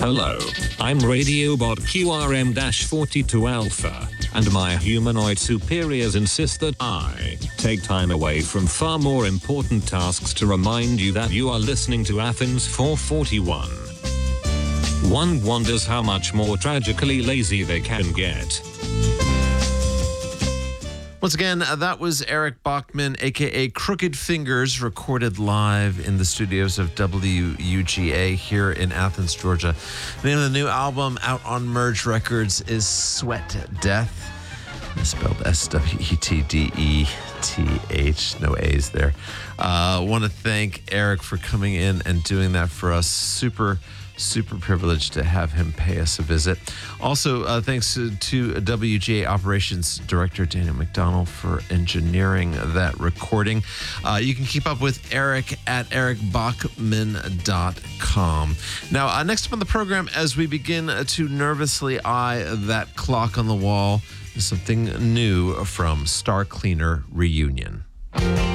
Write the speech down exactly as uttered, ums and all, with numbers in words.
Hello, I'm Radiobot Q R M forty-two Alpha, and my humanoid superiors insist that I take time away from far more important tasks to remind you that you are listening to Athens four forty-one. One wonders how much more tragically lazy they can get. Once again, uh, that was Eric Bachman, a k a. Crooked Fingers, recorded live in the studios of W U G A here in Athens, Georgia. The name of the new album out on Merge Records is Sweat Death. It's spelled S W E T D E T H. No A's there. I uh, want to thank Eric for coming in and doing that for us. Super Super privileged to have him pay us a visit. Also, uh, thanks to, to W G A Operations Director Daniel McDonald for engineering that recording. Uh, you can keep up with Eric at eric bachman dot com. Now, uh, next up on the program, as we begin to nervously eye that clock on the wall, is something new from Star Cleaner Reunion.